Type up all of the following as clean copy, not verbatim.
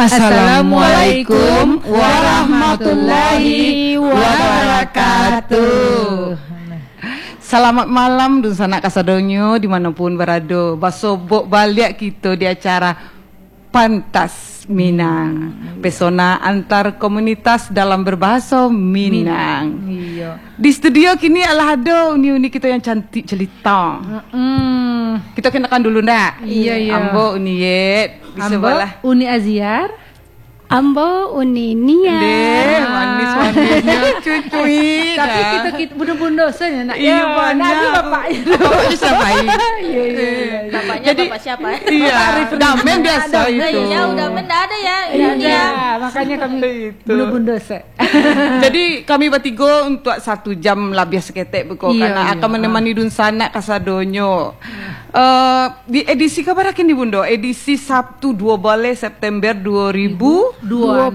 Assalamualaikum warahmatullahi wabarakatuh. Selamat malam dun sanak kasadonyo dimanapun berada. Basobok balik kita di acara Pantas Minang, pesona antar komunitas dalam berbahasa Minang. Iya. Di studio kini adalah ada uni-uni kita yang cantik jelita. Kita kenakan dulu ndak? Iya. Ambo Uni Yet, bisa Ambo balah. Uni Aziar. Ambo Uni Nia. Deh, manis-manisnya cucuin. Tapi kita bunda-bunda saja nak. Iya, banyak. Nanti bapaknya. Bapaknya siapa? Bapaknya Jadi, bapak siapa? Iya, Damen biasa itu. Ya udah benda ada ya. Iya, makanya kami Itu. bunda-bunda saja. Jadi kami bertiga untuk 1 jam lebih seketek buko Iya, karena iya. akan menemani dun sanak kasadonyo. Di edisi kabar akan di Bundo, edisi Sabtu 12 September 2026.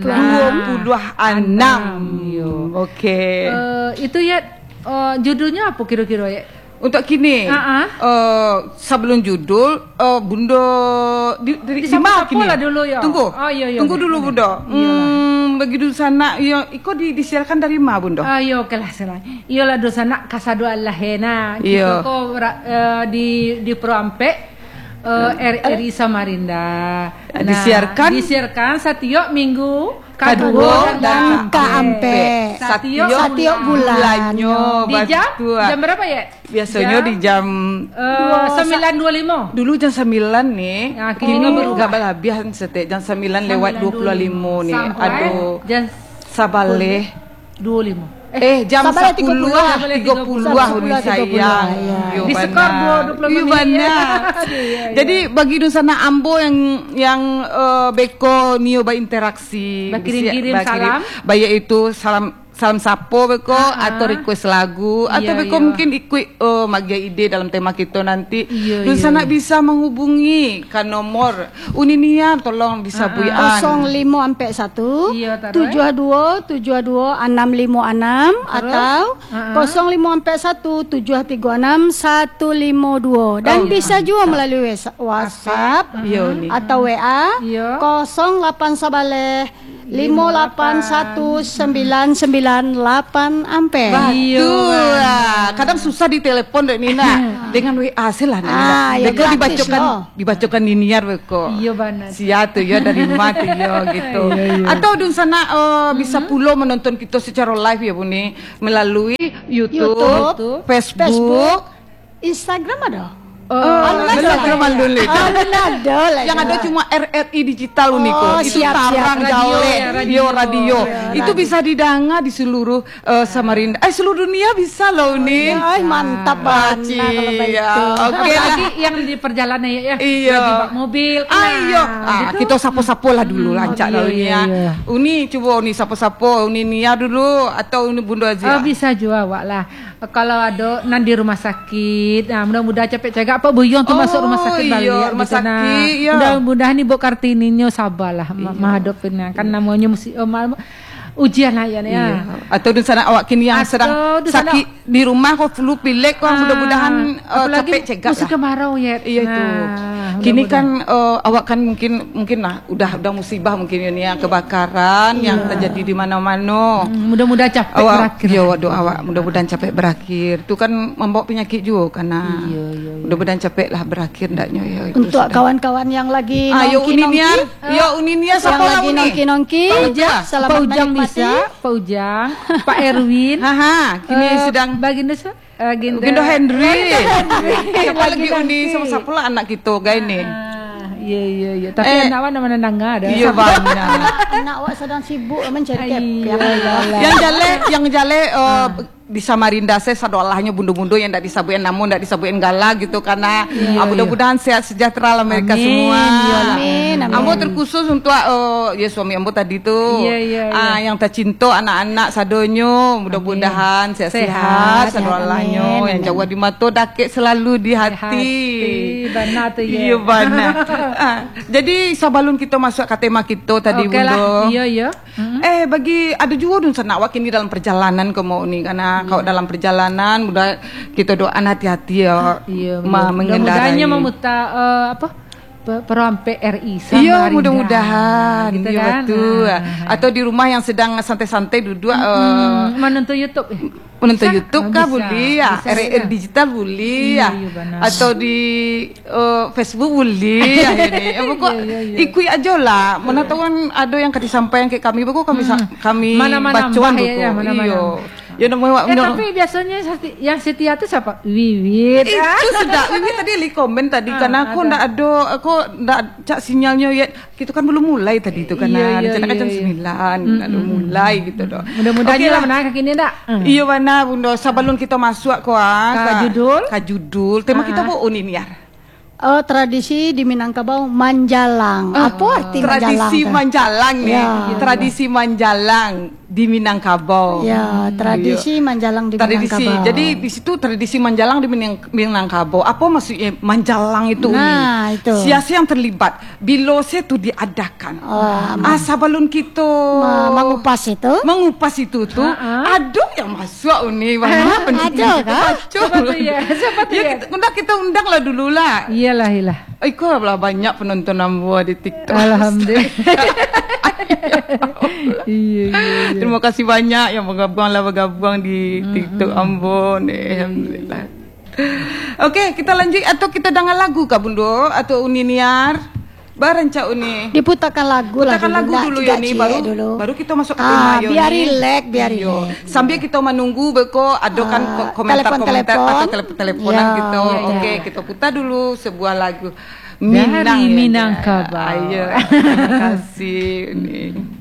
Oke. Itu ya judulnya apa kira-kira ya? Untuk kini, sebelum judul, Bundo di Sama kini. lah dulu ya. Tunggu, Oh, iya. tunggu dulu Bundo. Begitu sana, ya, iko disiarkan dari mana Bundo? Ayo kelas lah. Iyalah dosa nak kasado Allah hena. Iya. Kita ko di Proampe. RRI Samarinda. Disiarkan setiap minggu Kedua dan Kampe. Setiap bulannya. Di jam berapa ya? Biasanya di jam 9.25. dulu jam 9 nih. Nah, Kini kini enggak berlebihan setiap jam 9 lewat 25 nih. Sampai Aduh. jam Sabaleh. 25. Jam Sabaleh 10 lah, 30 uni sayang. Di skor 25 Iya banyak. Jadi bagi Nusana Ambo yang beko nio berinteraksi, Kirim salam. baik itu salam sapo beko atau request lagu atau beko mungkin ikut magi ide dalam tema kita nanti. Nusana bisa menghubungi ke nomor Uninia, tolong disabuian 0541 Iya, taruh, 72 656 atau 0541 736 152 dan bisa juga melalui WhatsApp atau WA Iya. 08 5819998 ampere. Betul. Kadang susah di telepon dek Nina dengan WA lah Nina. ya gratis dibacakan linier beko. Iya benar. Sia tuh ya dari mati ya gitu. Atau dun sana bisa pulau menonton kita secara live ya Buni melalui YouTube, Facebook, Instagram ada. Instagram dulu. Yang ada cuma RRI digital Uniko. Itu tarang radio. Itu bisa didengar di seluruh Samarinda. Seluruh dunia bisa loh Uni. Mantap banget kalau begitu. Oke Lagi yang di perjalanan ya. Iya. Lagi bawa mobil. Ayo, gitu. kita sapo-sapo lah dulu lancar dulu ya. Uni coba Uni sapo-sapo, Uni Nia dulu atau Uni Bunda Azia. Bisa juga awak lah. Kalau ada nanti rumah sakit, mudah-mudahan capek cegak apa buyong tuh masuk rumah sakit balik. Rumah sakit. Ya. Mudah-mudahan nih Bu Kartininya sabarlah menghadapinnya kan namanya mesti ujian lah ya. Atau di sana awak kini yang sedang sakit di rumah kok flu pilek kok mudah-mudahan capek cegak musim kemarau ya. Iya itu. Kini kan awak kan mungkin lah udah musibah mungkin ini ya kebakaran yang terjadi di mana-mana. Mudah-mudahan capek berakhir. Iya waduh awak mudah-mudahan capek berakhir. Itu kan membawa penyakit juga karena mudah-mudahan capek lah berakhir ndaknya ya. Untuk kawan-kawan yang lagi nongki-nongki. Yo Uninia yang lagi nongki-nongki. Selamat menikmati. Pak Ujang, Pak Erwin. Kini sedang Baginda Henry. Siapa lagi Uni sama siapa lah anak kita guys nih. Iya. Tapi anak mana nggak ada. Iya banyak. Anak awak sedang sibuk mencari Yang jale di Samarinda saya sadolahnya bundu-bundu yang tidak disabuin namun tidak disabuin gala gitu karena mudah-mudahan sehat sejahtera lah mereka semua. Amin. Ambo terkhusus untuk suami ambo tadi tuh yang tercinta anak-anak sadonyo mudah-mudahan sehat-sehat sadolahnya yang jauh di mata dakek selalu di hati. Benar tuh ya. Iya benar. Jadi sebelum kita masuk ke tema kita tadi Bundo. Iya. Bagi ada juga dun sana awak ini dalam perjalanan ke mau nih karena kalau dalam perjalanan mudah kita doakan hati-hati ya Iya, mengendarai. Mudah-mudahnya memutar peron PRI sama Iya, Rinda. mudah-mudahan. Gitu Iya, kan. betul. Atau di rumah yang sedang santai-santai duduk menonton YouTube. menonton Bisa? YouTube Oh, kah bisa. boleh ya, Bisa, RR bisa. digital boleh Iya, ya, iya, benar. atau di Facebook boleh ya ini. Pokok ikut aja lah. Mana tahu kan ada yang disampaikan ke kami, pokok kami Mana-mana bacuan mbah pokok. ya, mana-mana. Iya. Ya namanya Tapi biasanya yang setia tuh siapa? Wiwit. itu sudah ini tadi li komen tadi karena aku ndak cak sinyalnya ya gitu kan belum mulai tadi itu kan rencana kan jam 9 lalu mulai gitu doh. Mudah-mudahan Oke lah lah. menang kini ndak. Iya mana bunda sebelum kita masuk Ka judul tema kita mau unin ya. Oh, tradisi di Minangkabau Manjalang. Apa arti Tradisi Manjalang nih. Ya. Tradisi Manjalang di Minangkabau. Ya, tradisi Manjalang di Tradisi. Minangkabau. Jadi di situ tradisi Manjalang di Minangkabau. Apa maksudnya Manjalang itu? Nah, itu. Siapa yang terlibat? Bilose itu diadakan. Sebelum kita mengupas itu. tuh, ada yang masuk uni. Mana Ada kah? Siapa tuh ya? Siapa tuh ya? Kita undang lah dulu lah. Iyalah. Iko lah banyak penonton Ambo di TikTok. Alhamdulillah. Iya. Terima kasih banyak yang bergabung di TikTok Ambon. Alhamdulillah. Oke, kita lanjut atau kita dengar lagu Kak Bundo atau Uniniar? Bareng Cak Uni. Diputarkan lagu dulu ya nih baru kita masuk ke tema yo biar nih. rilek, biar Yo. rilek. Sambil kita menunggu beko ada kan komentar-komentar atau teleponan Ya, gitu. ya. Oke, kita putar dulu sebuah lagu Dari Minangkabau. Ayo. Terima kasih. Ini.